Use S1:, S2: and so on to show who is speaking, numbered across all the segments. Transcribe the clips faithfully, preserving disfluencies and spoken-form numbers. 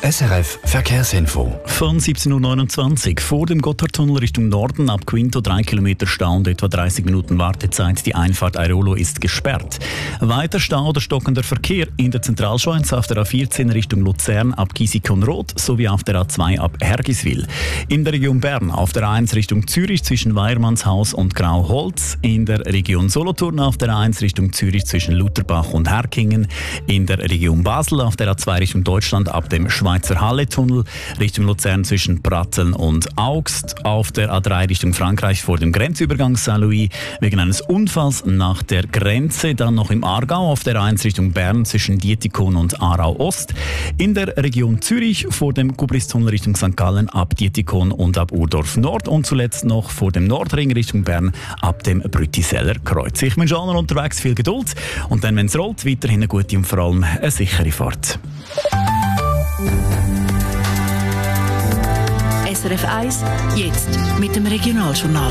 S1: S R F Verkehrsinfo.
S2: Von siebzehn Uhr neunundzwanzig vor dem Gotthardtunnel Richtung Norden ab Quinto drei Kilometer Stau und etwa dreißig Minuten Wartezeit. Die Einfahrt Airolo ist gesperrt. Weiter Stau oder stockender Verkehr in der Zentralschweiz auf der A vierzehn Richtung Luzern ab Gisikon-Rot sowie auf der A zwei ab Hergiswil. In der Region Bern auf der A eins Richtung Zürich zwischen Weiermannshaus und Grauholz. In der Region Solothurn auf der A eins Richtung Zürich zwischen Lutherbach und Herkingen. In der Region Basel auf der A zwei Richtung Deutschland ab dem Schweizer Halle-Tunnel, Richtung Luzern zwischen Pratteln und Augst, auf der A drei Richtung Frankreich vor dem Grenzübergang Saint-Louis wegen eines Unfalls nach der Grenze, dann noch im Aargau auf der A eins Richtung Bern zwischen Dietikon und Aarau-Ost, in der Region Zürich vor dem Gubristunnel Richtung Sankt Gallen ab Dietikon und ab Urdorf Nord und zuletzt noch vor dem Nordring Richtung Bern ab dem Brütiseller Kreuz. Ich wünsche allen unterwegs viel Geduld und dann, wenn es rollt, weiterhin eine gute und vor allem eine sichere Fahrt.
S3: S R F eins, jetzt mit dem Regionaljournal.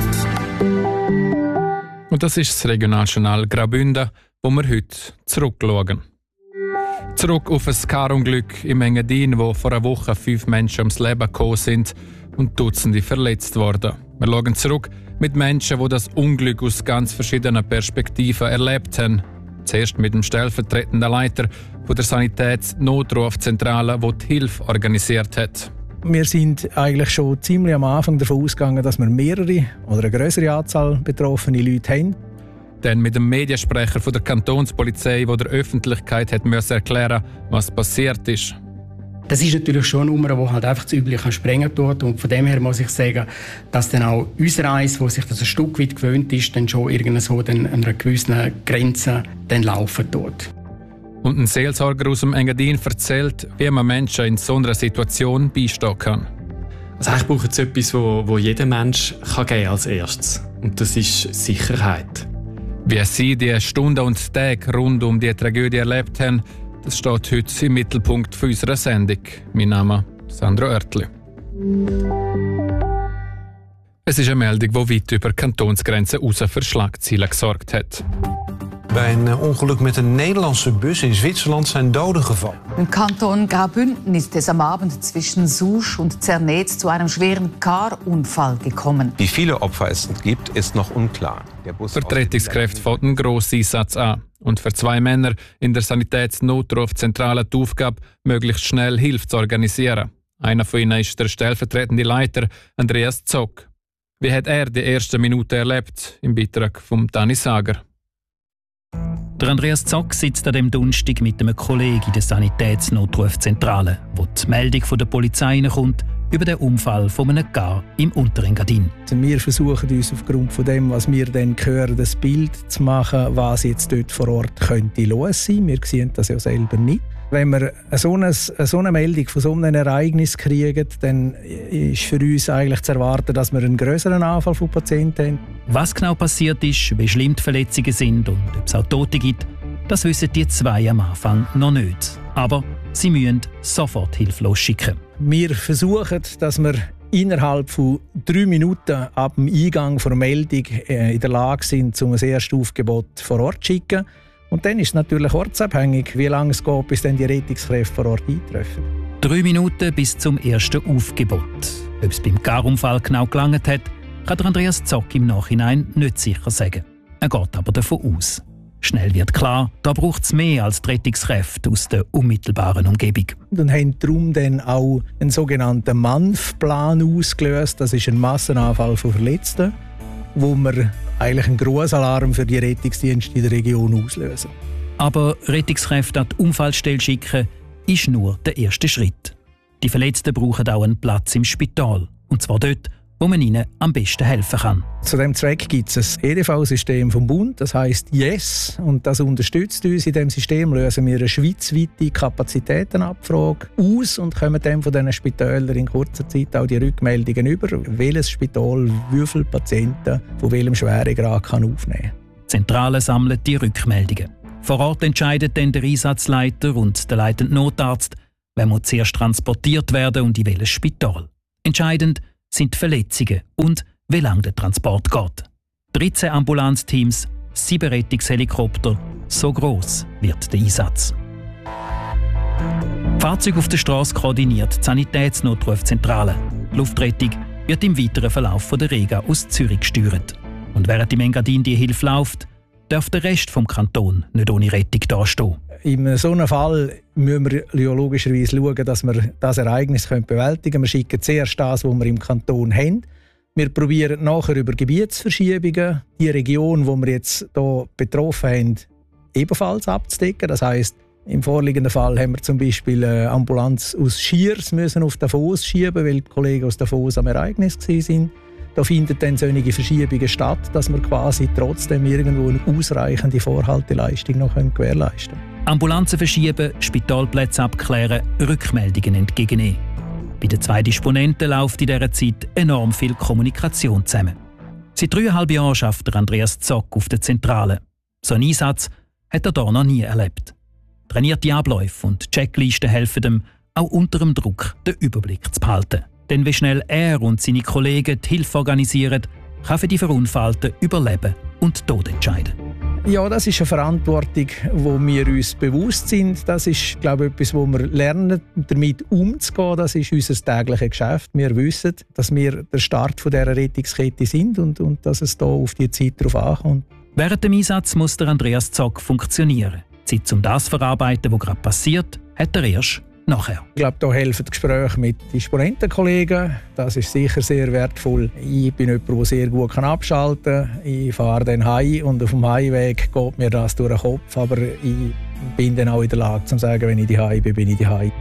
S4: Und das ist das Regionaljournal Graubünden, wo wir heute zurückschauen. Zurück auf ein Karunglück im Engadin, wo vor einer Woche fünf Menschen ums Leben gekommen sind und Dutzende verletzt wurden. Wir schauen zurück mit Menschen, die das Unglück aus ganz verschiedenen Perspektiven erlebt haben. Zuerst mit dem stellvertretenden Leiter von der Sanitätsnotrufzentrale, die die Hilfe organisiert hat.
S5: Wir sind eigentlich schon ziemlich am Anfang davon ausgegangen, dass wir mehrere oder eine größere Anzahl betroffene Leute haben.
S4: Dann mit dem Mediensprecher von der Kantonspolizei, der der Öffentlichkeit hat müssen erklären, was passiert ist.
S6: Das ist natürlich schon eine Nummer, die halt einfach das Übliche sprengen tut. Und von dem her muss ich sagen, dass dann auch unser Eis, das sich das ein Stück weit gewöhnt ist, dann schon irgendwo an einer gewissen Grenze dann laufen tut.
S4: Und ein Seelsorger aus dem Engadin erzählt, wie man Menschen in so einer Situation beistehen kann.
S7: Also eigentlich braucht es etwas, wo, wo jeder Mensch kann geben als erstes. Und das ist Sicherheit.
S4: Wie sie die Stunden und Tage rund um die Tragödie erlebt haben, das steht heute im Mittelpunkt für unserer Sendung. Mein Name ist Sandro Oertli. Es ist eine Meldung, die weit über Kantonsgrenzen raus für Schlagzeilen gesorgt hat.
S8: Bij een ongeluk met een Nederlandse bus in Zwitserland zijn doden gevallen.
S9: Im Kanton Graubünden ist es am Abend zwischen Susch und Zernetz zu einem schweren Karunfall gekommen.
S10: Wie viele Opfer es gibt, ist noch unklar.
S4: Für die Rettungskräfte fängt ein grosser Einsatz an. Und für zwei Männer in der Sanitätsnotrufzentrale die Aufgabe, möglichst schnell Hilfe zu organisieren. Einer von ihnen ist der stellvertretende Leiter Andreas Zock. Wie hat er die ersten Minuten erlebt? Im Beitrag von Dani Sager.
S2: Der Andreas Zock sitzt an dem Donnerstag mit einem Kollegen in der Sanitätsnotrufzentrale, wo die Meldung von der Polizei kommt über den Unfall von einem Gar im Unterengadin.
S5: Wir versuchen uns aufgrund von dem, was wir dann hören, das Bild zu machen, was jetzt dort vor Ort könnte los sein. Wir sehen das ja selber nicht. Wenn wir so eine, so eine Meldung von so einem Ereignis kriegen, dann ist für uns eigentlich zu erwarten, dass wir einen grösseren Anfall von Patienten haben.
S2: Was genau passiert ist, wie schlimm die Verletzungen sind und ob es auch Tote gibt, das wissen die zwei am Anfang noch nicht. Aber sie müssen sofort Hilfe losschicken.
S5: Wir versuchen, dass wir innerhalb von drei Minuten ab dem Eingang der Meldung in der Lage sind, um ein erstes Aufgebot vor Ort zu schicken. Und dann ist es natürlich ortsabhängig, wie lange es geht, bis dann die Rettungskräfte vor Ort eintreffen.
S2: Drei Minuten bis zum ersten Aufgebot. Ob es beim Garunfall genau gelangt hat, kann der Andreas Zock im Nachhinein nicht sicher sagen. Er geht aber davon aus. Schnell wird klar, da braucht es mehr als die Rettungskräfte aus der unmittelbaren Umgebung.
S5: Und haben darum dann auch einen sogenannten M A N F-Plan ausgelöst. Das ist ein Massenanfall von Verletzten, wo wir eigentlich einen Grossalarm für die Rettungsdienste in der Region auslösen.
S2: Aber Rettungskräfte an die Unfallstelle schicken, ist nur der erste Schritt. Die Verletzten brauchen auch einen Platz im Spital. Und zwar dort, wo man ihnen am besten helfen kann.
S5: Zu diesem Zweck gibt es ein E D V-System vom Bund, das heisst Yes. Und das unterstützt uns. In diesem System lösen wir eine schweizweite Kapazitätenabfrage aus und kommen dann von diesen Spitälern in kurzer Zeit auch die Rückmeldungen über, welches Spital wie viele Patienten von welchem Schweregrad kann aufnehmen kann.
S2: Die Zentrale sammelt die Rückmeldungen. Vor Ort entscheidet dann der Einsatzleiter und der leitende Notarzt, wer muss zuerst transportiert werden und in welches Spital. Entscheidend sind die Verletzungen und wie lange der Transport geht. dreizehn Ambulanzteams, sieben Rettungshelikopter, so gross wird der Einsatz.
S11: Fahrzeuge auf der Straße koordiniert die Sanitätsnotrufzentrale. Die Luftrettung wird im weiteren Verlauf von der Rega aus Zürich gesteuert. Und während im Engadin die Hilfe läuft, darf der Rest des Kantons nicht ohne Rettung dastehen.
S5: In so einem Fall müssen wir logischerweise schauen, dass wir das Ereignis bewältigen können. Wir schicken zuerst das, was wir im Kanton haben. Wir probieren nachher über Gebietsverschiebungen die Region, die wir jetzt hier betroffen haben, ebenfalls abzudecken. Das heisst, im vorliegenden Fall haben wir zum Beispiel eine Ambulanz aus Schiers müssen auf Davos schieben, weil die Kollegen aus Davos am Ereignis waren. Da finden dann solche Verschiebungen statt, dass wir quasi trotzdem irgendwo eine ausreichende Vorhalteleistung noch gewährleisten können.
S11: Ambulanzen verschieben, Spitalplätze abklären, Rückmeldungen entgegennehmen. Bei den zwei Disponenten läuft in dieser Zeit enorm viel Kommunikation zusammen. Seit dreieinhalb Jahren arbeitet Andreas Zock auf der Zentrale. So einen Einsatz hat er hier noch nie erlebt. Trainierte Abläufe und Checklisten helfen ihm, auch unter dem Druck den Überblick zu behalten. Denn wie schnell er und seine Kollegen die Hilfe organisieren, kann für die Verunfallten Überleben und Tod entscheiden.
S5: Ja, das ist eine Verantwortung, wo wir uns bewusst sind. Das ist, glaube ich, etwas, wo wir lernen, damit umzugehen. Das ist unser tägliches Geschäft. Wir wissen, dass wir der Start dieser Rettungskette sind und, und dass es hier auf die Zeit drauf ankommt.
S11: Während dem Einsatz muss der Andreas Zock funktionieren. Die Zeit, um das zu verarbeiten, was gerade passiert, hat er erst nachher.
S5: Ich glaube, da helfen die Gespräche mit Disponentenkollegen. Das ist sicher sehr wertvoll. Ich bin jemand, der sehr gut abschalten kann. Ich fahre dann heim und auf dem Heimweg geht mir das durch den Kopf. Aber ich bin dann auch in der Lage, zu sagen, wenn ich daheim bin, bin ich daheim.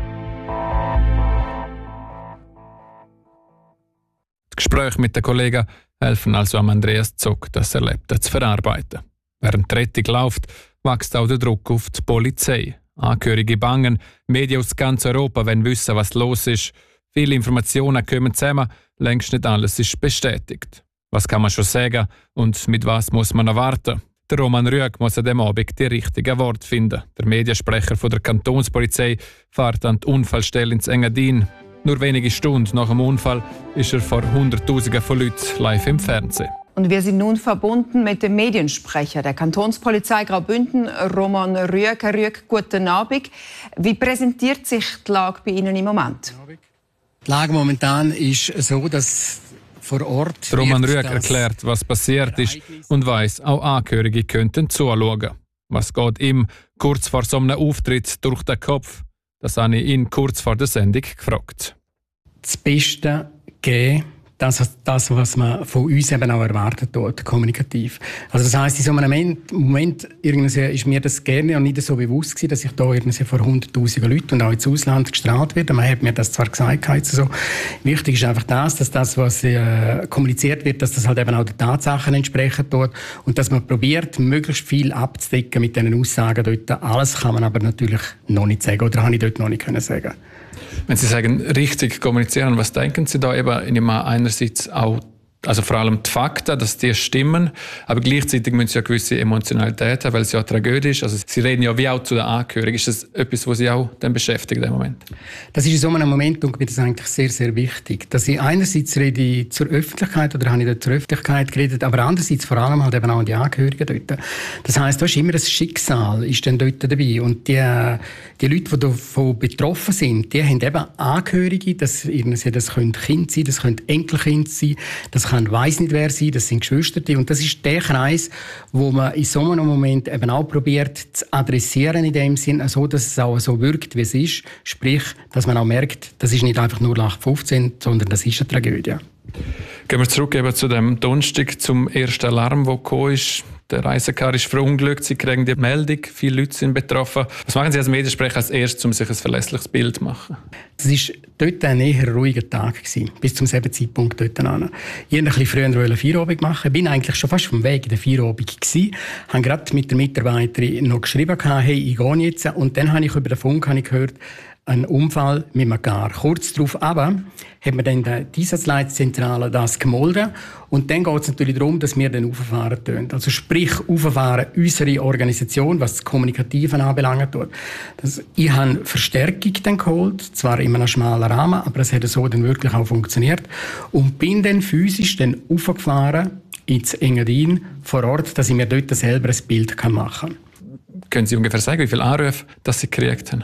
S4: Die Gespräche mit den Kollegen helfen also am Andreas Zock, das Erlebte zu verarbeiten. Während die Rettung läuft, wächst auch der Druck auf die Polizei. Angehörige bangen, Medien aus ganz Europa wollen wissen, was los ist. Viele Informationen kommen zusammen, längst nicht alles ist bestätigt. Was kann man schon sagen und mit was muss man erwarten? Der Roman Rüegg muss an diesem Abend die richtigen Worte finden. Der Mediensprecher von der Kantonspolizei fährt an die Unfallstelle ins Engadin. Nur wenige Stunden nach dem Unfall ist er vor Hunderttausenden von Leuten live im Fernsehen.
S12: Und wir sind nun verbunden mit dem Mediensprecher der Kantonspolizei Graubünden, Roman Rüegg. Herr Rüegg, guten Abend. Wie präsentiert sich die Lage bei Ihnen im Moment?
S6: Die Lage momentan ist so, dass vor Ort...
S4: Roman Rüegg erklärt, was passiert ist und weiss, auch Angehörige könnten zuschauen. Was geht ihm kurz vor so einem Auftritt durch den Kopf? Das habe ich ihn kurz vor der Sendung gefragt.
S6: Das Beste geben. Das ist das, was man von uns eben auch erwartet dort, kommunikativ. Also das heisst, in so einem Moment, Moment irgendwie ist mir das gerne und nicht so bewusst gewesen, dass ich da irgendwie vor hunderttausenden Leuten und auch ins Ausland gestrahlt werde. Man hat mir das zwar gesagt, also wichtig ist einfach das, dass das, was äh, kommuniziert wird, dass das halt eben auch den Tatsachen entsprechen dort und dass man probiert, möglichst viel abzudecken mit diesen Aussagen dort. Alles kann man aber natürlich noch nicht sagen oder habe ich dort noch nicht können sagen.
S4: Wenn Sie sagen, richtig kommunizieren, was denken Sie da eben? Ich nehme einerseits auch, also vor allem die Fakten, dass die stimmen, aber gleichzeitig müssen Sie ja gewisse Emotionalität haben, weil es ja eine Tragödie ist. Also Sie reden ja wie auch zu den Angehörigen. Ist das etwas, was Sie auch dann beschäftigt im Moment?
S6: Das ist in so einem Moment, und mir das eigentlich sehr, sehr wichtig. Dass ich einerseits rede zur Öffentlichkeit, oder habe ich dort zur Öffentlichkeit geredet, aber andererseits vor allem halt eben auch an die Angehörigen dort. Das heisst, da ist immer ein Schicksal ist dann dort dabei. Und die, die Leute, die davon betroffen sind, die haben eben Angehörige, das, das können Kinder sein, das können Enkelkinder sein, das kann weiss nicht wer sein, das sind Geschwister. Und das ist der Kreis, wo man in so einem Moment eben auch probiert zu adressieren in dem Sinn, so dass es auch so wirkt, wie es ist. Sprich, dass man auch merkt, das ist nicht einfach nur acht fünfzehn, sondern das ist eine Tragödie.
S4: Gehen wir zurück eben zu dem Donnerstag, zum ersten Alarm, der gekommen ist. Der Reisecar ist verunglückt, Sie kriegen die Meldung, viele Leute sind betroffen. Was machen Sie als Mediensprecher als erstes, um sich ein verlässliches Bild zu machen?
S6: Es war dort ein eher ruhiger Tag, bis zum selben Zeitpunkt dort an. Ich wollte ein bisschen früher Feierabend machen, bin eigentlich schon fast vom Weg in der Feierabend gewesen, habe gerade mit der Mitarbeiterin noch geschrieben, hey, ich gehe jetzt. Und dann habe ich über den Funk habe ich gehört, ein Unfall mit einem Car. Kurz darauf aber hat man dann die Einsatzleitzentrale das gemolden. Und dann geht es natürlich darum, dass wir dann rauffahren tun. Also sprich, rauffahren unsere Organisation, was das Kommunikative anbelangt. Das, ich habe Verstärkung dann geholt, zwar in einem schmalen Rahmen, aber es hat so dann wirklich auch funktioniert. Und bin dann physisch dann raufgefahren ins Engadin vor Ort, dass ich mir dort selber ein Bild machen kann.
S4: Können Sie ungefähr sagen, wie viele Anrufe das Sie gekriegt haben?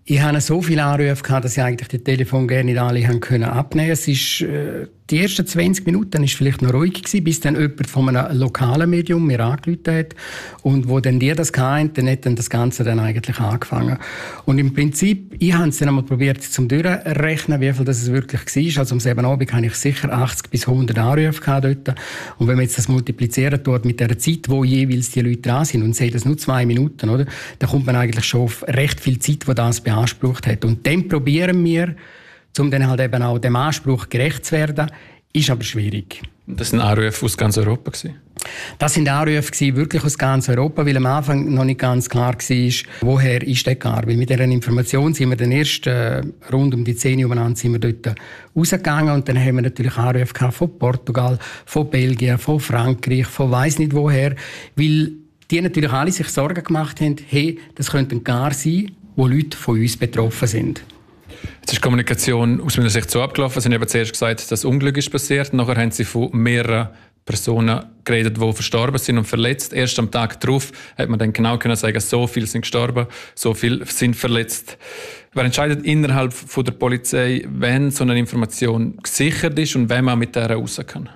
S6: Ich hatte so viele Anrufe gehabt, dass ich eigentlich die Telefon gerne nicht alle haben können abnehmen. Es ist, äh, die ersten zwanzig Minuten war vielleicht noch ruhig gewesen, bis dann jemand von einem lokalen Medium mir angerufen hat. Und wo dann die das hatten, dann hat dann das Ganze dann eigentlich angefangen. Und im Prinzip, ich habe es dann einmal probiert, zum durchrechnen, wie viel das es wirklich war. Also am selben Abend hatte ich sicher achtzig bis hundert Anrufe gehabt dort. Und wenn man jetzt das multiplizieren tut mit der Zeit, wo jeweils die Leute dran sind, und sagt das nur zwei Minuten, oder? Dann kommt man eigentlich schon auf recht viel Zeit, die das beansprucht hat. Und dann probieren wir, um dann halt eben auch dem Anspruch gerecht zu werden, ist aber schwierig.
S4: Das waren Anrufe aus ganz Europa?
S6: Das sind Anrufe wirklich aus ganz Europa, weil am Anfang noch nicht ganz klar war, woher ist der Gar. Weil mit dieser Information sind wir dann erst äh, rund um die zehn Uhr umeinander sind wir dort rausgegangen und dann haben wir natürlich Anrufe gehabt von Portugal, von Belgien, von Frankreich, von weiss nicht woher, weil die natürlich alle sich Sorgen gemacht haben, hey, das könnte ein Gar sein, wo Leute von uns betroffen sind.
S4: Jetzt ist die Kommunikation aus meiner Sicht so abgelaufen. Sie haben eben zuerst gesagt, dass das Unglück ist passiert. Nachher haben Sie von mehreren Personen geredet, die verstorben sind und verletzt. Erst am Tag darauf hat man dann genau können sagen, so viele sind gestorben, so viele sind verletzt. Wer entscheidet innerhalb von der Polizei, wenn so eine Information gesichert ist und wenn man mit der raus kann?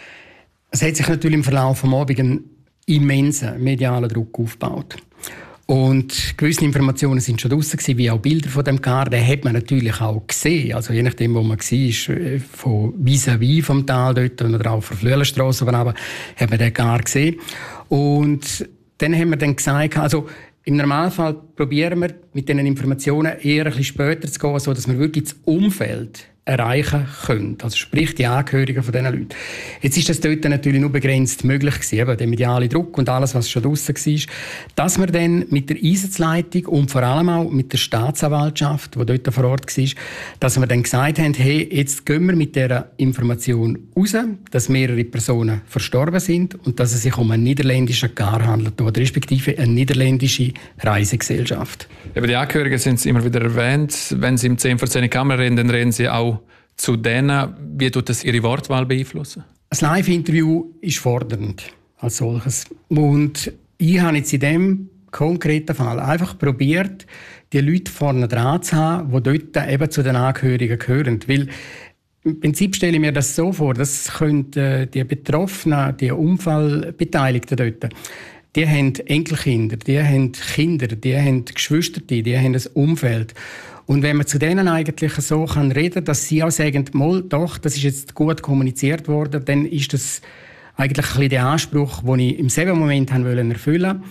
S6: Es hat sich natürlich im Verlauf des Abends einen immensen medialen Druck aufgebaut. Und gewisse Informationen sind schon draussen gewesen, wie auch Bilder von dem Gar. Den hat man natürlich auch gesehen. Also je nachdem, wo man war, von vis-à-vis vom Tal dort oder auch von der Flüelenstrasse runter, hat man den Gar gesehen. Und dann haben wir dann gesagt, also im Normalfall probieren wir mit diesen Informationen eher ein bisschen später zu gehen, sodass wir wirklich das Umfeld erreichen können. Also sprich die Angehörigen von diesen Leuten. Jetzt ist das dort natürlich nur begrenzt möglich gewesen, eben der mediale Druck und alles, was schon draussen war, dass wir dann mit der Einsatzleitung und vor allem auch mit der Staatsanwaltschaft, die dort vor Ort war, dass wir dann gesagt haben, hey, jetzt gehen wir mit dieser Information raus, dass mehrere Personen verstorben sind und dass es sich um einen niederländischen Gar handelt, oder respektive eine niederländische Reisegesellschaft.
S4: Eben die Angehörigen sind immer wieder erwähnt. Wenn Sie im zehn vor zehn Kamera reden, dann reden Sie auch zu denen. Wie tut das Ihre Wortwahl beeinflussen?
S6: Ein Live-Interview ist fordernd als solches. Und ich habe jetzt in diesem konkreten Fall einfach probiert, die Leute vorne dran zu haben, die dort eben zu den Angehörigen gehören. Weil im Prinzip stelle ich mir das so vor, dass die Betroffenen, die Unfallbeteiligten dort, die haben Enkelkinder, die haben Kinder, die haben Geschwister, die haben ein Umfeld. Und wenn man zu denen eigentlich so kann reden, dass sie auch sagen, mal, doch, das ist jetzt gut kommuniziert worden, dann ist das eigentlich ein bisschen der Anspruch, den ich im selben Moment erfüllen wollte.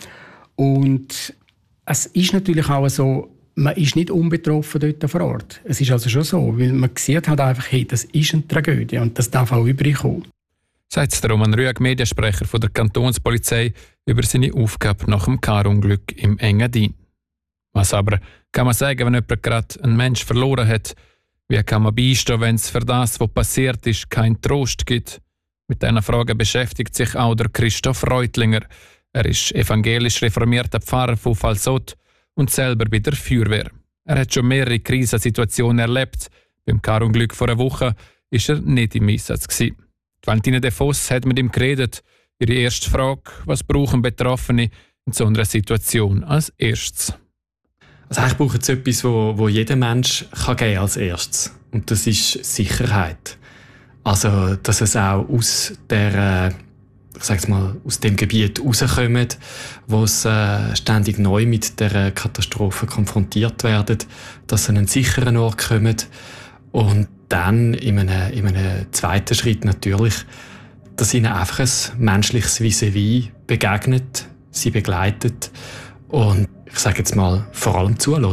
S6: Und es ist natürlich auch so, man ist nicht unbetroffen dort vor Ort. Es ist also schon so, weil man sieht halt einfach, hey, das ist eine Tragödie und das darf auch überkommen.
S4: Sagt der Roman Rüegg, Mediensprecher von der Kantonspolizei, über seine Aufgabe nach dem Karunglück im Engadin. Was aber kann man sagen, wenn jemand gerade einen Mensch verloren hat? Wie kann man beistehen, wenn es für das, was passiert ist, keinen Trost gibt? Mit dieser Frage beschäftigt sich auch der Christoph Reutlinger. Er ist evangelisch reformierter Pfarrer von Falsott und selber bei der Feuerwehr. Er hat schon mehrere Krisensituationen erlebt. Beim Karunglück vor einer Woche war er nicht im Einsatz gewesen. Valentina De Voss hat mit ihm geredet. Ihre erste Frage: Was brauchen Betroffene in so einer Situation als erstes?
S7: Also eigentlich braucht es etwas, wo, wo jeder Mensch kann geben als erstes. Und das ist Sicherheit. Also, dass es auch aus der, ich sag's mal, aus dem Gebiet rauskommt, wo es äh, ständig neu mit der Katastrophe konfrontiert werden, dass sie an einen sicheren Ort kommen und dann in einem, in einem zweiten Schritt natürlich, dass ihnen einfach ein menschliches Vis-à-vis begegnet, sie begleitet und ich sage jetzt mal, vor allem zuhören.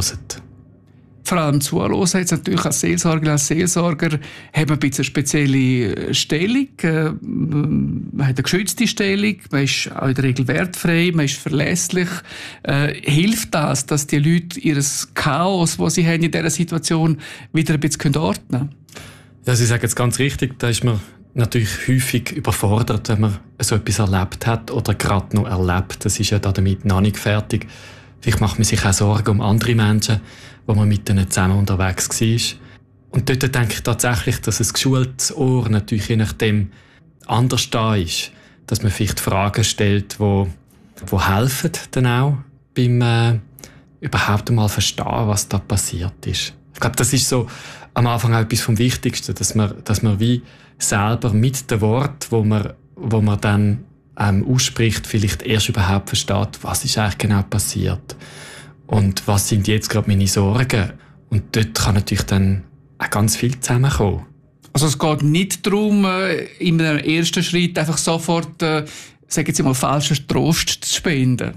S13: Vor allem zuhören. Jetzt natürlich als Seelsorger, als Seelsorger hat man ein bisschen eine spezielle Stellung. Man hat eine geschützte Stellung, man ist auch in der Regel wertfrei, man ist verlässlich. Äh, hilft das, dass die Leute ihr Chaos, das sie haben in dieser Situation, wieder ein bisschen ordnen können?
S7: Ja, Sie sagen jetzt ganz richtig, da ist man natürlich häufig überfordert, wenn man so etwas erlebt hat oder gerade noch erlebt. Das ist ja damit noch nicht fertig. Vielleicht macht man sich auch Sorgen um andere Menschen, wo man mit denen zusammen unterwegs war. Und dort denke ich tatsächlich, dass ein geschultes Ohr natürlich je nachdem anders da ist. Dass man vielleicht Fragen stellt, die, die helfen dann auch beim, äh, überhaupt einmal verstehen, was da passiert ist. Ich glaube, das ist so am Anfang auch etwas vom Wichtigsten, dass man, dass man wie selber mit den Worten, wo man, wo man dann ähm, ausspricht, vielleicht erst überhaupt versteht, was ist eigentlich genau passiert und was sind jetzt gerade meine Sorgen. Und dort kann natürlich dann auch ganz viel zusammenkommen.
S13: Also es geht nicht darum, in einem ersten Schritt einfach sofort, äh, sagen Sie mal, falschen Trost zu spenden.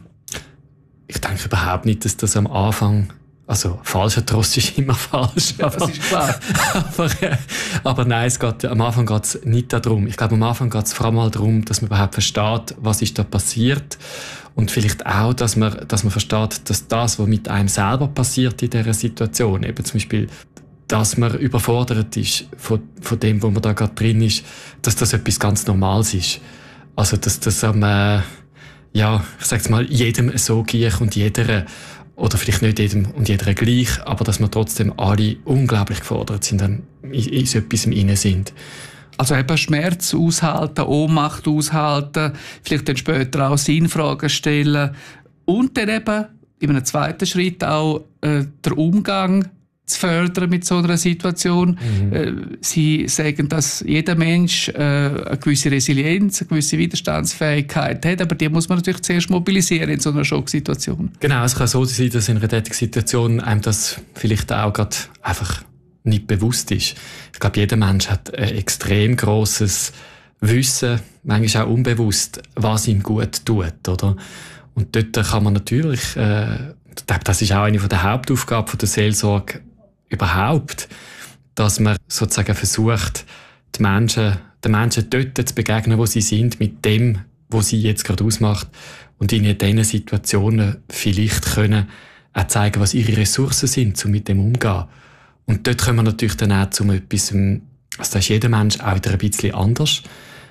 S7: Ich denke überhaupt nicht, dass das am Anfang, also falscher Trost ist immer falsch.
S13: Ja, das ist klar.
S7: aber, aber nein, es geht, am Anfang geht es nicht darum. Ich glaube, am Anfang geht es vor allem mal darum, dass man überhaupt versteht, was ist da passiert. Und vielleicht auch, dass man, dass man versteht, dass das, was mit einem selber passiert in dieser Situation, eben zum Beispiel, dass man überfordert ist von, von dem, wo man da gerade drin ist, dass das etwas ganz Normales ist. Also, dass das am, äh, ja, ich sag's mal, jedem so geht und jeder, oder vielleicht nicht jedem und jeder gleich, aber dass wir trotzdem alle unglaublich gefordert sind, dann in, in so etwas im Innen sind.
S13: Also eben Schmerz aushalten, Ohnmacht aushalten, vielleicht dann später auch Sinnfragen stellen und dann eben in einem zweiten Schritt auch äh, der Umgang zu fördern mit so einer Situation. Mhm. Äh, Sie sagen, dass jeder Mensch äh, eine gewisse Resilienz, eine gewisse Widerstandsfähigkeit hat, aber die muss man natürlich zuerst mobilisieren in so einer Schocksituation.
S7: Genau, es kann so sein, dass in einer tätigen Situation einem das vielleicht auch gerade einfach nicht bewusst ist. Ich glaube, jeder Mensch hat ein extrem grosses Wissen, manchmal auch unbewusst, was ihm gut tut, oder? Und dort kann man natürlich, äh, ich glaube, das ist auch eine der Hauptaufgaben der Seelsorge überhaupt, dass man sozusagen versucht, die Menschen, den Menschen dort zu begegnen, wo sie sind, mit dem, was sie jetzt gerade ausmacht, und ihnen in diesen Situationen vielleicht können auch zeigen, was ihre Ressourcen sind, um mit dem umzugehen. Und dort können wir natürlich dann auch zu etwas, also da ist jeder Mensch auch wieder ein bisschen anders,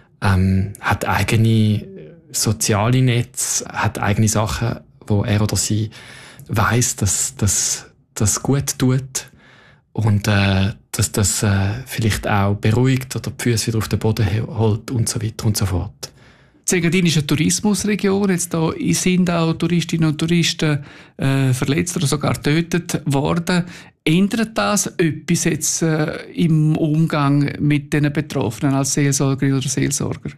S7: ähm, hat eigene soziale Netze, hat eigene Sachen, wo er oder sie weiss, dass das gut tut und äh, dass das äh, vielleicht auch beruhigt oder die Füße wieder auf den Boden holt und so weiter und so fort.
S13: Die Engadin ist eine Tourismusregion. Jetzt da sind auch Touristinnen und Touristen äh, verletzt oder sogar getötet worden. Ändert das etwas jetzt äh, im Umgang mit den Betroffenen als Seelsorgerin oder Seelsorger?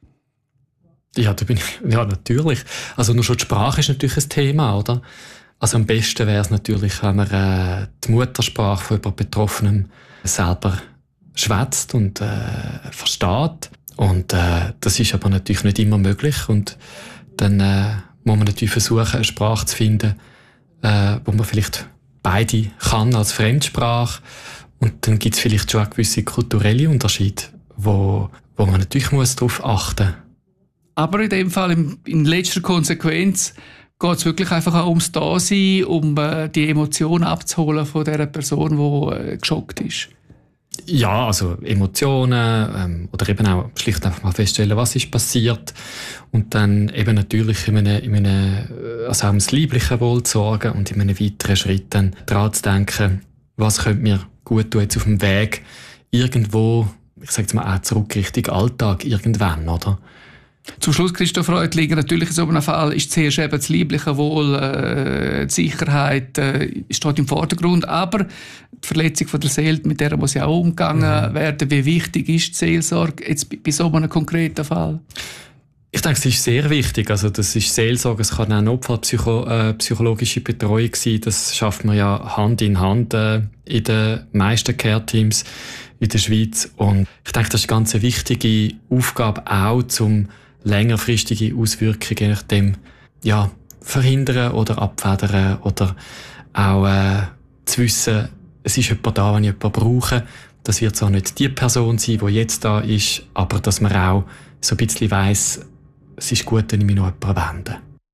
S7: Ja, da bin ich, ja, natürlich. Also nur schon die Sprache ist natürlich ein Thema, oder? Also am besten wäre es natürlich, wenn man äh, die Muttersprache von jemandem Betroffenem selber schwätzt und äh, versteht. Und äh, das ist aber natürlich nicht immer möglich. Und dann äh, muss man natürlich versuchen, eine Sprache zu finden, äh, wo man vielleicht beide kann als Fremdsprache. Und dann gibt es vielleicht schon auch gewisse kulturelle Unterschiede, wo, wo man natürlich muss darauf achten muss.
S13: Aber in dem Fall, in, in letzter Konsequenz, geht es wirklich einfach auch ums Dasein, um äh, die Emotionen abzuholen von der Person, die äh, geschockt ist.
S7: Ja, also Emotionen ähm, oder eben auch schlicht einfach mal feststellen, was ist passiert und dann eben natürlich in einem, in einem, also auch ums liebliche Wohl zu sorgen und in einem weiteren Schritt dann daran zu denken, was könnte mir gut tun jetzt auf dem Weg irgendwo, ich sage jetzt mal auch zurück Richtung Alltag irgendwann, oder?
S13: Zum Schluss, Christoph Reutlinger, natürlich in so einem Fall ist zuerst eben das liebliche Wohl, äh, die Sicherheit äh, steht im Vordergrund, aber die Verletzung von der Seele, mit der muss ja auch umgegangen mhm. werden. Wie wichtig ist die Seelsorge jetzt bei so einem konkreten Fall?
S7: Ich denke, es ist sehr wichtig. Also das ist Seelsorge, es kann auch notfallpsychologische Betreuung sein. Das schafft man ja Hand in Hand äh, in den meisten Care-Teams in der Schweiz. Und ich denke, das ist eine ganz wichtige Aufgabe auch, um längerfristige Auswirkungen je nachdem ja, verhindern oder abfedern oder auch äh, zu wissen, es ist jemand da, wenn ich jemanden brauche. Das wird zwar nicht die Person sein, die jetzt da ist, aber dass man auch so ein bisschen weiss, es ist gut, wenn ich mich noch jemanden wende.